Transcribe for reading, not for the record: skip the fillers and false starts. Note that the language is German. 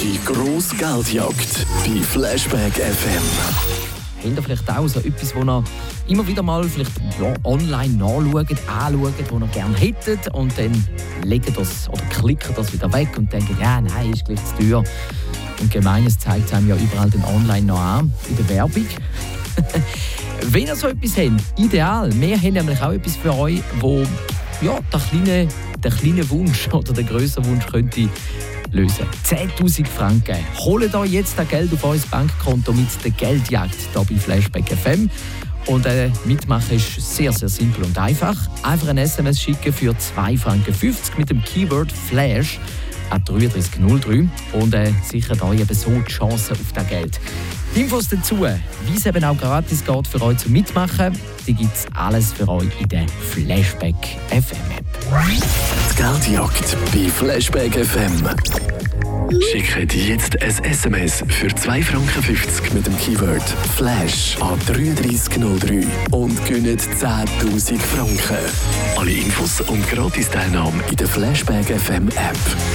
Die grosse Geldjagd bei Flashback FM. Habt ihr vielleicht auch so etwas, wo ihr immer wieder mal vielleicht online anschaut, wo ihr gerne hättet und dann legt das oder klickt das wieder weg und denkt, ja, nein, ist gleich zu teuer. Und Gemeines zeigt es einem ja überall den online noch an, in der Werbung. Wenn ihr so etwas habt, ideal. Wir haben nämlich auch etwas für euch, wo ja, der kleine Wunsch oder der grössere Wunsch könnte lösen. 10'000 Franken. Holt euch jetzt das Geld auf euer Bankkonto mit der Geldjagd hier bei Flashback FM. Und mitmachen ist sehr, sehr simpel und einfach. Einfach ein SMS schicken für 2,50 Franken mit dem Keyword Flash an 3303 und sichert euch eben so die Chance auf das Geld. Die Infos dazu, wie es eben auch gratis geht für euch zum Mitmachen, die gibt es alles für euch in der Flashback FM App. Die Geldjagd bei Flashback FM. Schickt jetzt ein SMS für 2,50 Franken mit dem Keyword Flash an 3303 und gewinnt 10'000 Franken. Alle Infos und Gratis-Teilnahme in der Flashback FM App.